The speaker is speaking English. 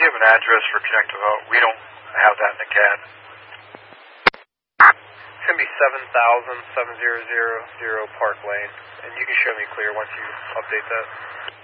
you have an address for Connect to Vote? We don't have that in the CAD. It's going to be 7,000 Park Lane, and you can show me clear once you update that.